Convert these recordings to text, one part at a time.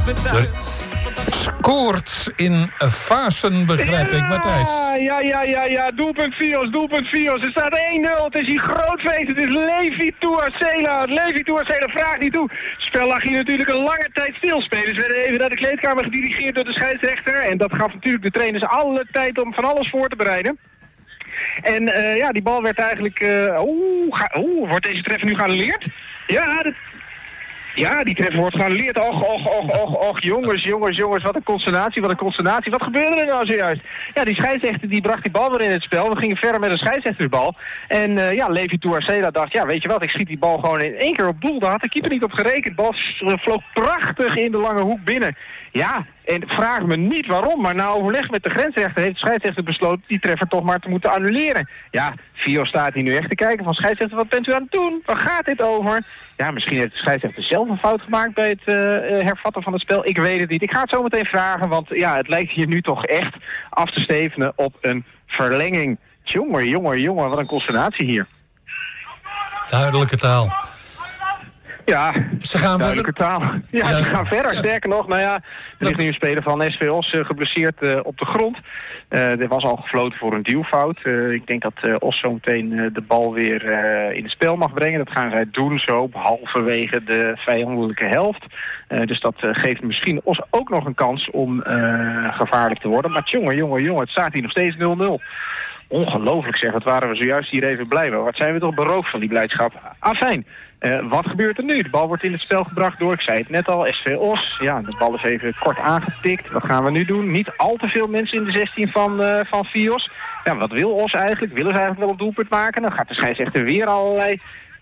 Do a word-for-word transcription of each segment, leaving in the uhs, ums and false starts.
Scoort in fasen, begrijp ja, ik, Matthijs. Ja, ja, ja, ja. Doelpunt Fios, doelpunt Fios. Er staat één nul. Het is hier groot feest. Het is Levi Tuacela. Levi Tuacela vraagt niet toe. Het spel lag hier natuurlijk een lange tijd stil. Spelers werden even naar de kleedkamer gedirigeerd door de scheidsrechter. En dat gaf natuurlijk de trainers alle tijd om van alles voor te bereiden. En uh, ja, die bal werd eigenlijk... Uh, Oeh, oeh, wordt deze treffer nu geannuleerd? Ja, dat... Ja, die treffer wordt geannuleerd. Och, och, och, och, och, jongens, jongens, jongens, wat een consternatie, wat een consternatie. Wat gebeurde er nou zojuist? Ja, die scheidsrechter die bracht die bal weer in het spel. We gingen verder met een scheidsrechtersbal. En uh, ja, Levi Tuacela dacht, ja, weet je wat, ik schiet die bal gewoon in één keer op doel. Daar had de keeper niet op gerekend. De bal vloog prachtig in de lange hoek binnen. Ja, en vraag me niet waarom, maar na overleg met de grensrechter heeft de scheidsrechter besloten die treffer toch maar te moeten annuleren. Ja, Fio staat hier nu echt te kijken van scheidsrechter, wat bent u aan het doen? Waar gaat dit over? Ja, misschien heeft de scheidsrechter zelf een fout gemaakt bij het uh, hervatten van het spel. Ik weet het niet. Ik ga het zo meteen vragen, want ja, het lijkt hier nu toch echt af te stevenen op een verlenging. Jongen, jongen, jongen, wat een consternatie hier. Duidelijke taal. Ja, ze gaan duidelijke taal. Ja, ja, ze gaan verder. Ja. Sterker nog, nou ja, er is nu een speler van S V Os uh, geblesseerd uh, op de grond. Uh, er was al gefloten voor een duwfout. Uh, ik denk dat uh, Os zo meteen uh, de bal weer uh, in het spel mag brengen. Dat gaan zij doen zo, halverwege de vijandelijke helft. Uh, dus dat uh, geeft misschien Os ook nog een kans om uh, gevaarlijk te worden. Maar jongen, jongen, jongen, het staat hier nog steeds nul nul. Ongelooflijk zeg, wat waren we zojuist hier even blij. Wat zijn we toch beroofd van die blijdschap. Ah, fijn. Uh, wat gebeurt er nu? De bal wordt in het spel gebracht door, ik zei het net al, S V Os. Ja, de bal is even kort aangetikt. Wat gaan we nu doen? Niet al te veel mensen in de zestien van, uh, van Fios. Ja, wat wil Os eigenlijk? Willen ze eigenlijk wel op doelpunt maken? Dan gaat de scheidsrechter weer allerlei...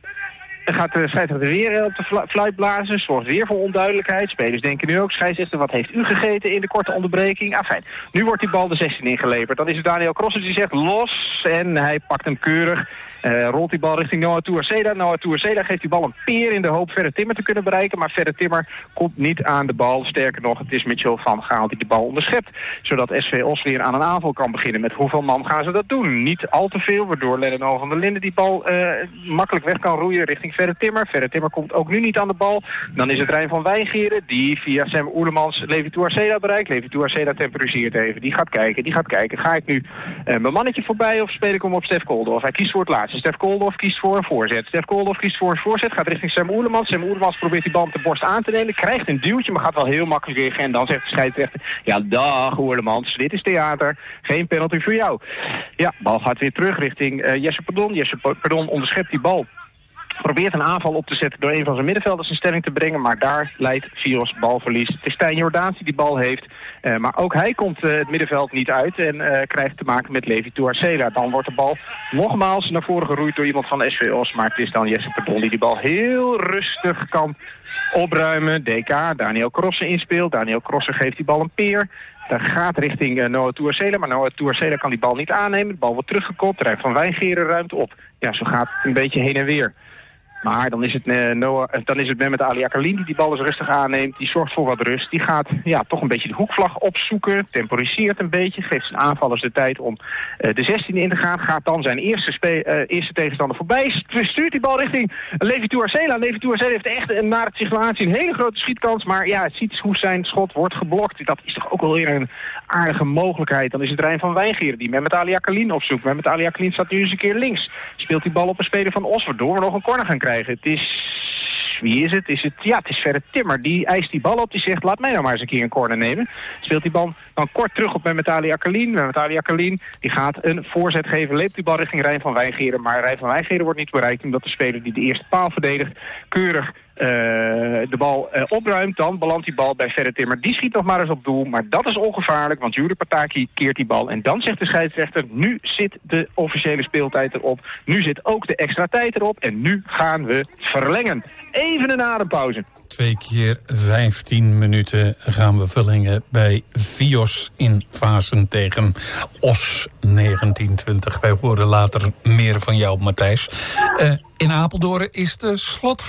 Dan gaat de scheidsrechter weer op de fluit blazen. Zorgt weer voor onduidelijkheid. Spelers denken nu ook, scheidsrechter, wat heeft u gegeten in de korte onderbreking? Ah, fijn. Nu wordt die bal de zestien ingeleverd. Dan is het Daniel Crossen die zegt los. En hij pakt hem keurig. Uh, rolt die bal richting Noah Tuacela. Noah Tuacela geeft die bal een peer in de hoop Verre Timmer te kunnen bereiken. Maar Verre Timmer komt niet aan de bal. Sterker nog, het is Mitchell van Gaal die de bal onderschept. Zodat S V Os weer aan een aanval kan beginnen. Met hoeveel man gaan ze dat doen? Niet al te veel, waardoor Lennart van der Linden die bal uh, makkelijk weg kan roeien richting Verre Timmer. Verre Timmer komt ook nu niet aan de bal. Dan is het Rijn van Wijngeren die via Sam Oerlemans Levi Tuacela bereikt. Levi Tuacela temporiseert even. Die gaat kijken, die gaat kijken. Ga ik nu uh, mijn mannetje voorbij of speel ik hem op Stef Koldorf? Hij kiest voor het laatste. Stef Koldorf kiest voor een voorzet. Stef Koldorf kiest voor een voorzet. Gaat richting Sam Oerlemans. Sam Oerlemans probeert die bal op de borst aan te nemen. Krijgt een duwtje, maar gaat wel heel makkelijk liggen. En dan zegt de scheidsrechter, ja dag Oerlemans, dit is theater. Geen penalty voor jou. Ja, bal gaat weer terug richting uh, Jesse Perdon. Jesse Perdon onderschept die bal. Probeert een aanval op te zetten door een van zijn middenvelders in stelling te brengen. Maar daar leidt Fios balverlies. Het is Stijn Jordaans die die bal heeft. Uh, maar ook hij komt uh, het middenveld niet uit. En uh, krijgt te maken met Levi Tuacela. Dan wordt de bal nogmaals naar voren geroeid door iemand van S V Os. Maar het is dan Jesse Perdon die die bal heel rustig kan opruimen. D K, Daniel Crossen inspeelt. Daniel Crossen geeft die bal een peer. Dat gaat richting uh, Noah Tuacela, maar Noah Tuacela kan die bal niet aannemen. De bal wordt teruggekopt, Rijn van Wijngeren ruimt op. Ja, zo gaat het een beetje heen en weer. Maar dan is het, uh, Noah, dan is het Mehmet Ali Akalin die die bal eens rustig aanneemt. Die zorgt voor wat rust. Die gaat ja, toch een beetje de hoekvlag opzoeken. Temporiseert een beetje. Geeft zijn aanvallers de tijd om uh, de zestien in te gaan. Gaat dan zijn eerste, spe- uh, eerste tegenstander voorbij. Stuurt die bal richting Levi Tuacela. Levi Tuacela heeft echt een, naar het situatie een hele grote schietkans. Maar ja, het ziet hoe zijn schot wordt geblokt. Dat is toch ook wel weer een aardige mogelijkheid. Dan is het Rijn van Wijngeren die Mehmet Ali Akalin opzoekt. Mehmet Ali Akalin staat nu eens een keer links. Speelt die bal op een speler van Os, waardoor we nog een corner gaan krijgen. Het is... Wie is het? Is het? Ja, het is Verre Timmer. Die eist die bal op. Die zegt, laat mij nou maar eens een keer een corner nemen. Speelt die bal dan kort terug op Mehmet Ali Akalin. Mehmet Ali Akalin die gaat een voorzet geven. Leept die bal richting Rijn van Wijngeren. Maar Rijn van Wijngeren wordt niet bereikt. Omdat de speler die de eerste paal verdedigt keurig uh, de bal uh, opruimt. Dan belandt die bal bij Verre Timmer. Die schiet nog maar eens op doel. Maar dat is ongevaarlijk. Want Jure Pataki keert die bal. En dan zegt de scheidsrechter, nu zit de officiële speeltijd erop. Nu zit ook de extra tijd erop. En nu gaan we verlengen. Even een adempauze. Twee keer vijftien minuten gaan we verlengen bij Fios in Fasen tegen Os negentien twintig. Wij horen later meer van jou, Matthijs. Uh, in Apeldoorn is de slotfase.